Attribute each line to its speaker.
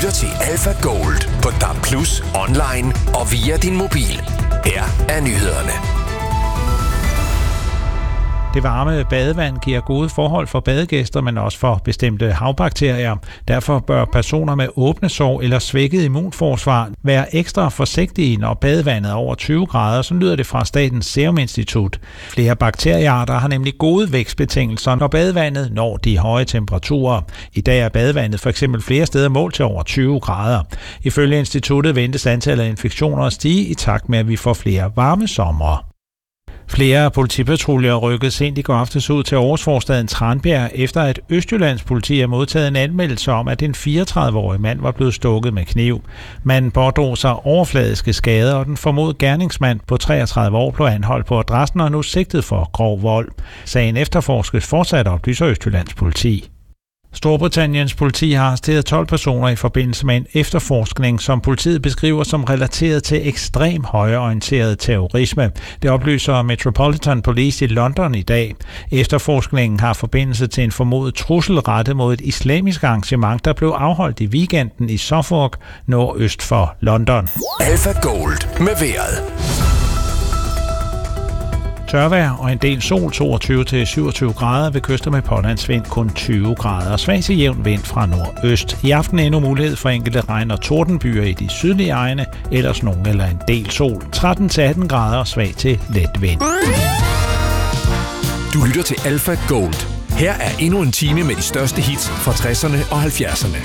Speaker 1: lytter til Alpha Gold på DAB+, online og via din mobil. Her er nyhederne.
Speaker 2: Det varme badevand giver gode forhold for badegæster, men også for bestemte havbakterier. Derfor bør personer med åbne sår eller svækket immunforsvar være ekstra forsigtige, når badevandet er over 20 grader, så lyder det fra Statens Serum Institut. Flere bakteriearter har nemlig gode vækstbetingelser, når badevandet når de høje temperaturer. I dag er badevandet for eksempel flere steder målt til over 20 grader. Ifølge instituttet ventes antallet af infektioner at stige i takt med, at vi får flere varme somre. Flere politipatruljer rykkede sent i går aftes ud til Aarhusforstaden Tranbjerg, efter at Østjyllands politi har modtaget en anmeldelse om, at en 34-årig mand var blevet stukket med kniv. Manden pådrog sig overfladiske skader, og den formodede gerningsmand på 33 år blev anholdt på adressen og nu sigtet for grov vold. Sagen efterforskes fortsat, oplyser Østjyllands politi. Storbritanniens politi har arresteret 12 personer i forbindelse med en efterforskning, som politiet beskriver som relateret til ekstrem højreorienteret terrorisme. Det oplyser Metropolitan Police i London i dag. Efterforskningen har forbindelse til en formodet trussel rettet mod et islamisk arrangement, der blev afholdt i weekenden i Suffolk, nordøst for London.
Speaker 1: Alpha Gold med vejret.
Speaker 2: Tørvejr og en del sol 22-27 grader, ved kyster med pålandsvind kun 20 grader. Svag til jævn vind fra nordøst. I aften endnu mulighed for enkelte regn- og tordenbyer i de sydlige egne, ellers nogen eller en del sol. 13-18 grader og svag til let vind.
Speaker 1: Du lytter til Alpha Gold. Her er endnu en time med de største hits fra 60'erne og 70'erne.